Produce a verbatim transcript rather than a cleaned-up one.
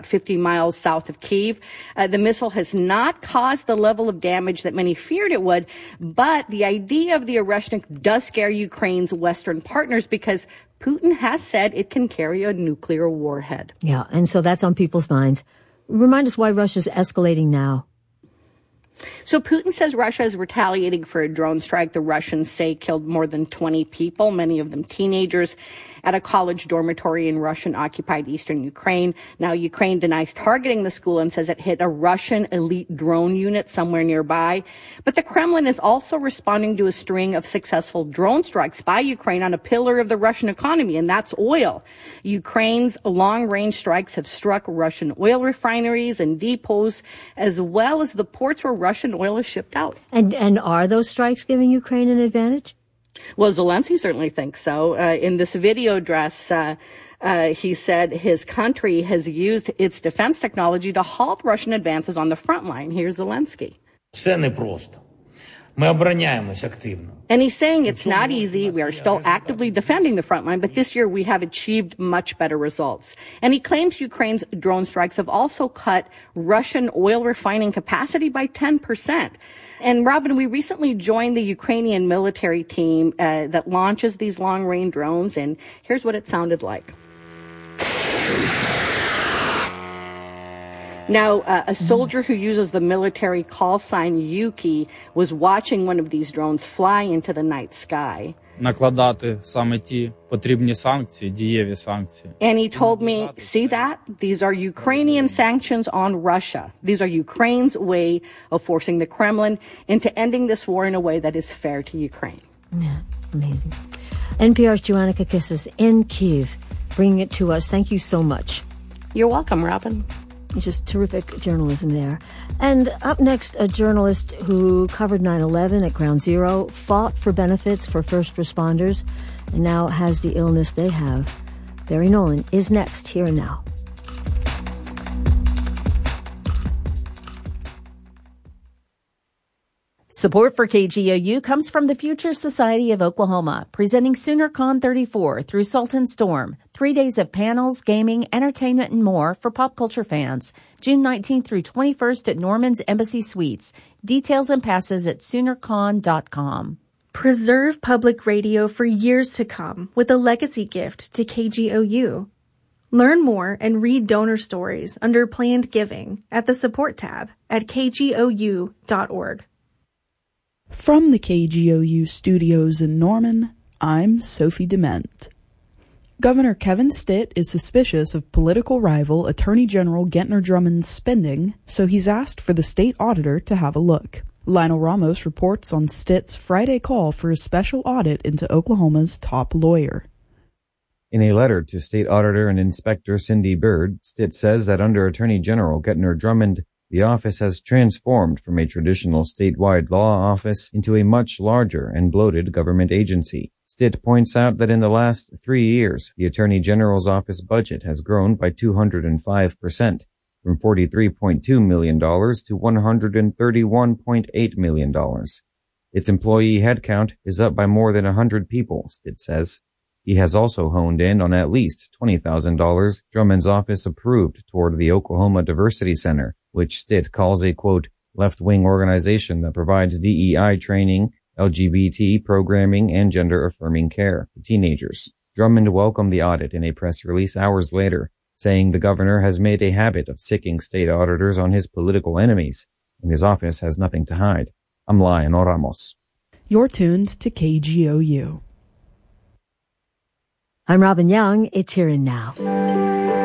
fifty miles south of Kyiv. Uh, the missile has not caused the level of damage that many feared it would, but the idea of the Oreshnik does scare Ukraine's Western partners because Putin has said it can carry a nuclear warhead. Yeah, and so that's on people's minds. Remind us why Russia's escalating now. So Putin says Russia is retaliating for a drone strike the Russians say killed more than twenty people, many of them teenagers, at a college dormitory in Russian-occupied eastern Ukraine. Now, Ukraine denies targeting the school and says it hit a Russian elite drone unit somewhere nearby. But the Kremlin is also responding to a string of successful drone strikes by Ukraine on a pillar of the Russian economy, and that's oil. Ukraine's long-range strikes have struck Russian oil refineries and depots, as well as the ports where Russian oil is shipped out. And, and are those strikes giving Ukraine an advantage? Well, Zelensky certainly thinks so. Uh, in this video address, uh, uh, he said his country has used its defense technology to halt Russian advances on the front line. Here's Zelensky. Все непросто. Ми обороняємось активно. And he's saying it's not easy. We are still actively defending the front line, but this year we have achieved much better results. And he claims Ukraine's drone strikes have also cut Russian oil refining capacity by ten percent. And Robin, we recently joined the Ukrainian military team uh, that launches these long-range drones, and here's what it sounded like. Now, uh, a soldier who uses the military call sign Yuki was watching one of these drones fly into the night sky. Накладати саме ті потрібні санкції, дієві санкції. And he told me, see that? These are Ukrainian sanctions on Russia. These are Ukraine's way of forcing the Kremlin into ending this war in a way that is fair to Ukraine. Yeah, amazing. N P R's Joanna Kakissis in Kyiv, bringing it to us. Thank you so much. You're welcome, Robin. It's just terrific journalism there. And up next, a journalist who covered nine eleven at Ground Zero, fought for benefits for first responders, and now has the illness they have. Barry Nolan is next, here and now. Support for K G O U comes from the Future Society of Oklahoma, presenting SoonerCon thirty-four through Sultan Storm. Three days of panels, gaming, entertainment, and more for pop culture fans. June nineteenth through twenty-first at Norman's Embassy Suites. Details and passes at Sooner Con dot com. Preserve public radio for years to come with a legacy gift to K G O U. Learn more and read donor stories under Planned Giving at the Support tab at K G O U dot org. From the K G O U studios in Norman, I'm Sophie Dement. Governor Kevin Stitt is suspicious of political rival Attorney General Gentner Drummond's spending, so he's asked for the state auditor to have a look. Lionel Ramos reports on Stitt's Friday call for a special audit into Oklahoma's top lawyer. In a letter to State Auditor and Inspector Cindy Byrd, Stitt says that under Attorney General Gentner Drummond, the office has transformed from a traditional statewide law office into a much larger and bloated government agency. Stitt points out that in the last three years, the Attorney General's office budget has grown by two hundred five percent, from forty-three point two million dollars to one hundred thirty-one point eight million dollars. Its employee headcount is up by more than one hundred people, Stitt says. He has also honed in on at least twenty thousand dollars Drummond's office approved toward the Oklahoma Diversity Center, which Stitt calls a, quote, left-wing organization that provides D E I training, L G B T programming, and gender-affirming care to teenagers. Drummond welcomed the audit in a press release hours later, saying the governor has made a habit of sicking state auditors on his political enemies, and his office has nothing to hide. I'm Lionel Ramos. You're tuned to K G O U. I'm Robin Young. It's Here and Now.